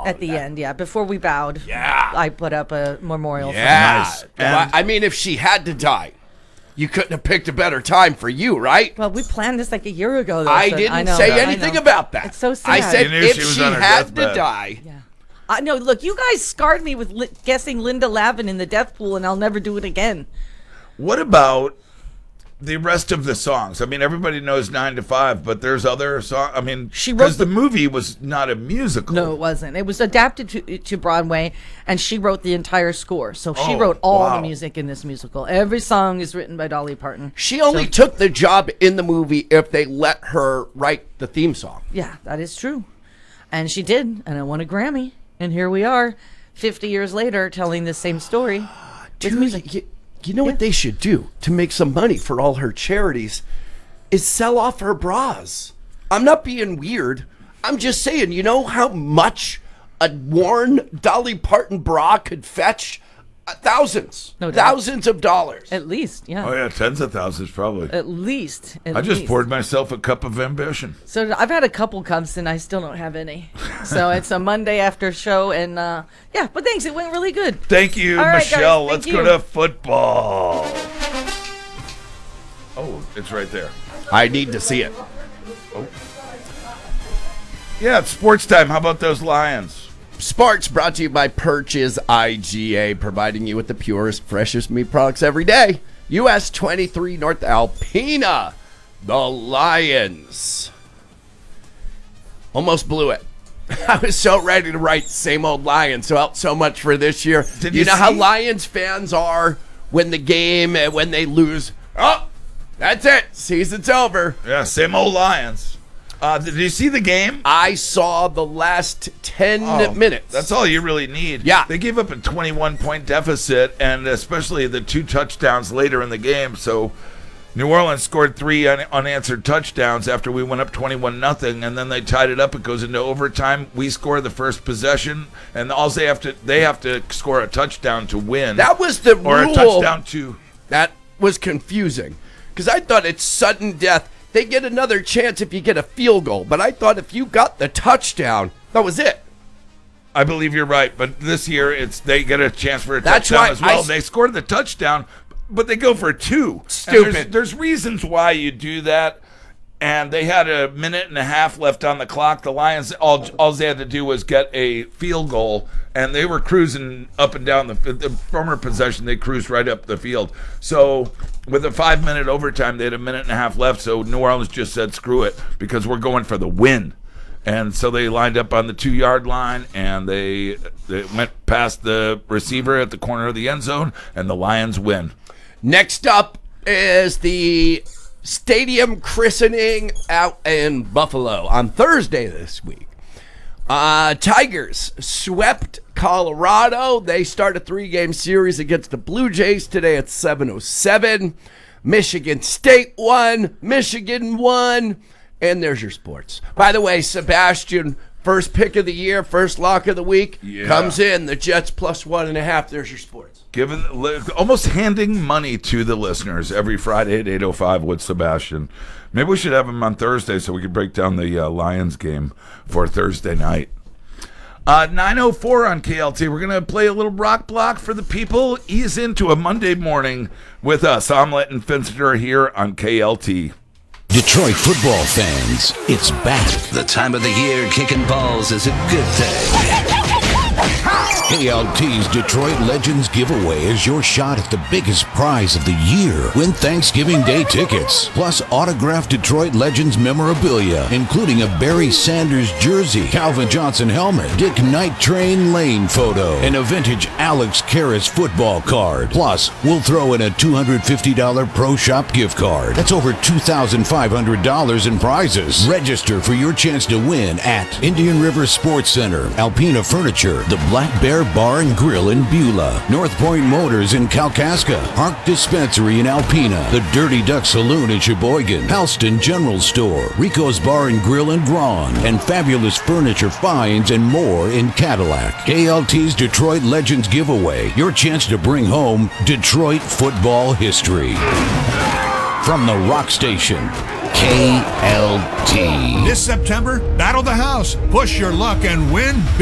At the end, yeah. Before we bowed, Yeah. I put up a memorial for her. Nice. And- I mean, if she had to die, you couldn't have picked a better time for you, right? Well, we planned this like a year ago, though. I so didn't know, say I anything know. about that. It's so sad. I said You knew if she was she on her had to deathbed. die. Yeah. No, look, you guys scarred me with guessing Linda Lavin in the death pool, and I'll never do it again. What about the rest of the songs? I mean, everybody knows 9 to 5, but there's other songs. I mean, She wrote because the movie was not a musical. No, it wasn't. It was adapted to Broadway, and she wrote the entire score. So she Oh, wrote all wow. the music in this musical. Every song is written by Dolly Parton. She only took the job in the movie if they let her write the theme song. Yeah, that is true. And she did, and I won a Grammy. And here we are, 50 years later, telling the same story with music. Dude, you know what they should do to make some money for all her charities is sell off her bras. I'm not being weird. I'm just saying, you know how much a worn Dolly Parton bra could fetch? Thousands. No doubt. Thousands of dollars. At least, yeah. Oh, yeah, tens of thousands, probably. At least. I just least. poured myself a cup of ambition. So I've had a couple cups and I still don't have any. So it's a Monday after show, and yeah, but thanks. It went really good. Thank you, All right, guys, Michelle. thank Let's go you. to football. Oh, it's right there. I need to see it. Yeah, it's sports time. How about those Lions? Sparks brought to you by Purchase IGA, providing you with the purest, freshest meat products every day. US 23 North Alpena, the Lions. Almost blew it. I was so ready to write same old Lions, so much for this year. Did you you know how see- Lions fans are when the game, when they lose? Oh, that's it. Season's over. Yeah, same old Lions. Did you see the game? I saw the last 10 minutes. That's all you really need. Yeah. They gave up a 21-point deficit, and especially the 2 touchdowns later in the game. So New Orleans scored 3 unanswered touchdowns after we went up 21-0, and then they tied it up. It goes into overtime. We score the first possession, and all they have to score a touchdown to win. That was the or rule. a touchdown to. That was confusing because I thought it's sudden death. They get another chance if you get a field goal, but I thought if you got the touchdown, that was it. I believe you're right, but this year they get a chance for a That's touchdown why as well. They scored the touchdown, but they go for 2. Stupid. And there's reasons why you do that, and they had a minute and a half left on the clock. The Lions, all they had to do was get a field goal, and they were cruising up and down the former possession. They cruised right up the field. So with a 5-minute overtime, they had a minute and a half left. So New Orleans just said, "Screw it," because we're going for the win. And so they lined up on the 2-yard line, and they went past the receiver at the corner of the end zone, and the Lions win. Next up is the stadium christening out in Buffalo on Thursday this week. Tigers swept Colorado. They start a 3-game series against the Blue Jays today at 7:07. Michigan State won. Michigan won. And there's your sports. By the way, Sebastian, first pick of the year, first lock of the week, comes in. The Jets plus 1.5. There's your sports. Almost handing money to the listeners every Friday at 8:05 with Sebastian. Maybe we should have him on Thursday so we can break down the Lions game for Thursday night. 9:04 on KLT. We're going to play a little rock block for the people. Ease into a Monday morning with us. Omelette and Finster here on KLT. Detroit football fans, it's back. The time of the year kicking balls is a good thing. KLT's Detroit Legends giveaway is your shot at the biggest prize of the year. Win Thanksgiving Day tickets, plus autographed Detroit Legends memorabilia, including a Barry Sanders jersey, Calvin Johnson helmet, Dick Night Train Lane photo, and a vintage Alex Karras football card. Plus, we'll throw in a $250 Pro Shop gift card. That's over $2,500 in prizes. Register for your chance to win at Indian River Sports Center, Alpena Furniture, the Black Bear Bar and Grill in Beulah, North Point Motors in Kalkaska, Hark Dispensary in Alpena, the Dirty Duck Saloon in Sheboygan, Halston General Store, Rico's Bar and Grill in Braun, and Fabulous Furniture Finds and more in Cadillac. KLT's Detroit Legends giveaway, your chance to bring home Detroit football history. From the Rock Station, KLT. This September, battle the house, push your luck, and win